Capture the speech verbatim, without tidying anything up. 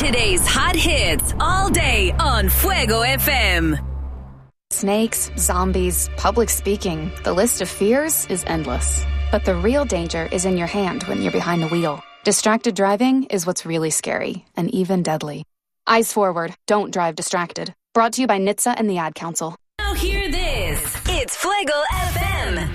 Today's hot hits all day on Fuego F M. Snakes, zombies, public speaking. The list of fears is endless. But the real danger is in your hand when you're behind the wheel. Distracted driving is what's really scary and even deadly. Eyes forward. Don't drive distracted. Brought to you by N H T S A and the Ad Council. Now hear this. It's Fuego F M.